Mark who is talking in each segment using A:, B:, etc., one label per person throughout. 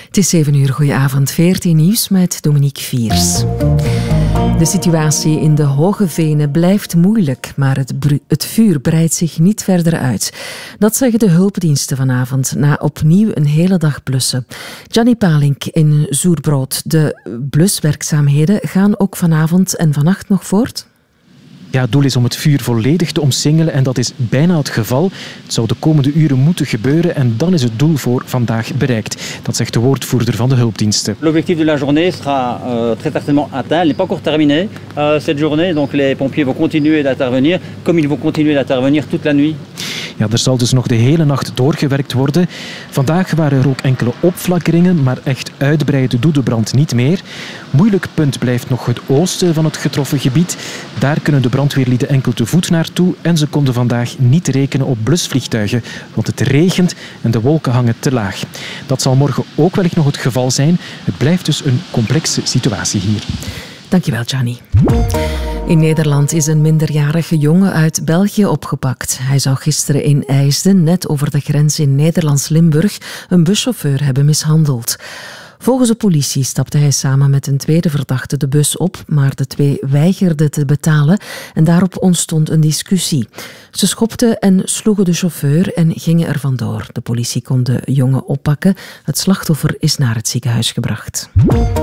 A: Het is 7 uur, goedenavond. 14 nieuws met Dominique Viers. De situatie in de Hoge Venen blijft moeilijk, maar het vuur breidt zich niet verder uit. Dat zeggen de hulpdiensten vanavond, na opnieuw een hele dag blussen. Gianni Palink in Zoerbrood. De bluswerkzaamheden gaan ook vanavond en vannacht nog voort?
B: Ja, het doel is om het vuur volledig te omsingelen en dat is bijna het geval. Het zou de komende uren moeten gebeuren en dan is het doel voor vandaag bereikt. Dat zegt de woordvoerder van de hulpdiensten.
C: L'objectif de la journée sera très certainement atteint. Il n'est pas encore terminé cette journée, donc les pompiers vont continuer d'intervenir, comme ils vont continuer d'intervenir toute la nuit.
B: Ja, er zal dus nog de hele nacht doorgewerkt worden. Vandaag waren er ook enkele opflakkeringen, maar echt uitbreiden doet de brand niet meer. Moeilijk punt blijft nog het oosten van het getroffen gebied. Daar kunnen de brandweerlieden enkel te voet naartoe en ze konden vandaag niet rekenen op blusvliegtuigen, want het regent en de wolken hangen te laag. Dat zal morgen ook wellicht nog het geval zijn. Het blijft dus een complexe situatie hier.
A: Dankjewel, Gianni. In Nederland is een minderjarige jongen uit België opgepakt. Hij zou gisteren in IJsden, net over de grens in Nederlands-Limburg, een buschauffeur hebben mishandeld. Volgens de politie stapte hij samen met een tweede verdachte de bus op, maar de twee weigerden te betalen en daarop ontstond een discussie. Ze schopten en sloegen de chauffeur en gingen er vandoor. De politie kon de jongen oppakken. Het slachtoffer is naar het ziekenhuis gebracht.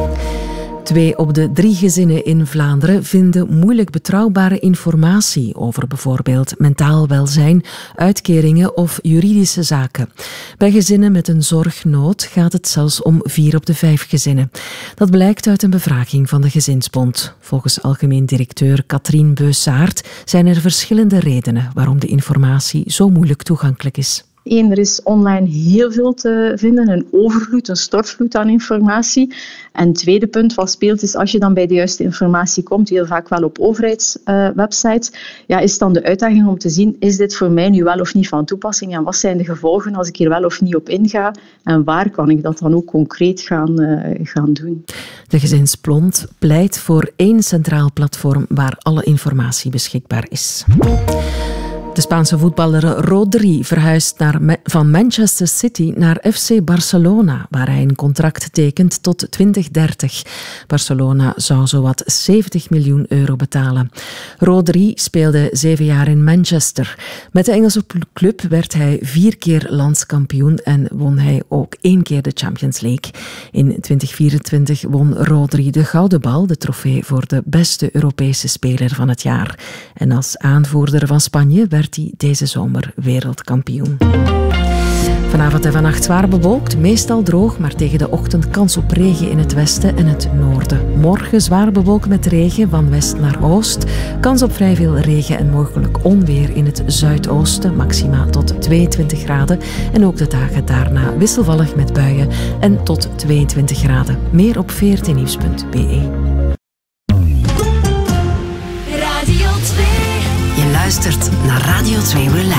A: 2 op de 3 gezinnen in Vlaanderen vinden moeilijk betrouwbare informatie over bijvoorbeeld mentaal welzijn, uitkeringen of juridische zaken. Bij gezinnen met een zorgnood gaat het zelfs om 4 op de 5 gezinnen. Dat blijkt uit een bevraging van de Gezinsbond. Volgens algemeen directeur Katrien Beusaert zijn er verschillende redenen waarom de informatie zo moeilijk toegankelijk is.
D: 1, er is online heel veel te vinden, een overvloed, een stortvloed aan informatie. En het tweede punt wat speelt is, als je dan bij de juiste informatie komt, heel vaak wel op overheidswebsites, is dan de uitdaging om te zien, is dit voor mij nu wel of niet van toepassing en wat zijn de gevolgen als ik hier wel of niet op inga en waar kan ik dat dan ook concreet gaan doen.
A: De Gezinsbond pleit voor 1 centraal platform waar alle informatie beschikbaar is. De Spaanse voetballer Rodri verhuist van Manchester City naar FC Barcelona, waar hij een contract tekent tot 2030. Barcelona zou zowat 70 miljoen euro betalen. Rodri speelde 7 jaar in Manchester. Met de Engelse club werd hij 4 keer landskampioen en won hij ook 1 keer de Champions League. In 2024 won Rodri de Gouden Bal, de trofee voor de beste Europese speler van het jaar. En als aanvoerder van Spanje werd hij deze zomer wereldkampioen. Vanavond en vannacht zwaar bewolkt, meestal droog, maar tegen de ochtend kans op regen in het westen en het noorden. Morgen zwaar bewolkt met regen van west naar oost. Kans op vrij veel regen en mogelijk onweer in het zuidoosten, maxima tot 22 graden. En ook de dagen daarna wisselvallig met buien en tot 22 graden. Meer op 14nieuws.be.
E: Je luistert naar Radio 2 Relax.